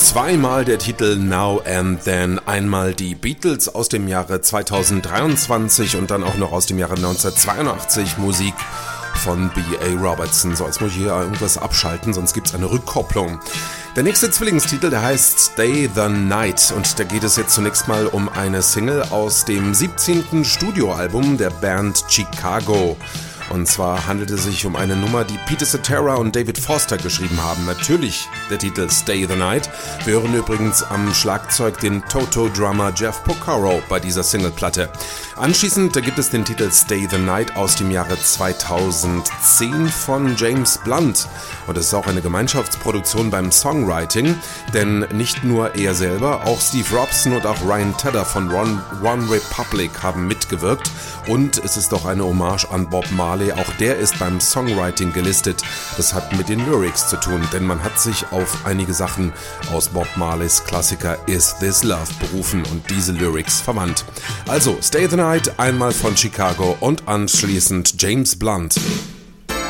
Zweimal der Titel Now and Then, einmal die Beatles aus dem Jahre 2023 und dann auch noch aus dem Jahre 1982 Musik von B.A. Robertson. So, jetzt muss ich hier irgendwas abschalten, sonst gibt es eine Rückkopplung. Der nächste Zwillingstitel, der heißt Stay the Night und da geht es jetzt zunächst mal um eine Single aus dem 17. Studioalbum der Band Chicago. Und zwar handelt es sich um eine Nummer, die Peter Cetera und David Foster geschrieben haben. Natürlich der Titel Stay the Night. Wir hören übrigens am Schlagzeug den Toto-Drummer Jeff Porcaro bei dieser Singleplatte. Anschließend gibt es den Titel Stay the Night aus dem Jahre 2010 von James Blunt. Und es ist auch eine Gemeinschaftsproduktion beim Songwriting, denn nicht nur er selber, auch Steve Robson und auch Ryan Tedder von One Republic haben mitgewirkt. Und es ist auch eine Hommage an Bob Marley, auch der ist beim Songwriting gelistet. Das hat mit den Lyrics zu tun, denn man hat sich auf einige Sachen aus Bob Marleys Klassiker Is This Love berufen und diese Lyrics verwandt. Also Stay the Night, einmal von Chicago und anschließend James Blunt.